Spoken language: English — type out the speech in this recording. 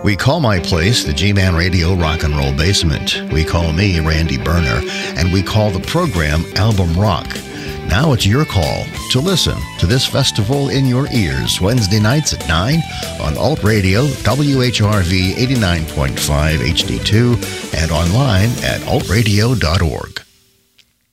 We call my place the G-Man Radio Rock and Roll Basement. We call me Randy Berner, and we call the program Album Rock. Now it's your call to listen to this festival in your ears, Wednesday nights at 9 on Alt Radio, WHRV 89.5 HD2, and online at altradio.org.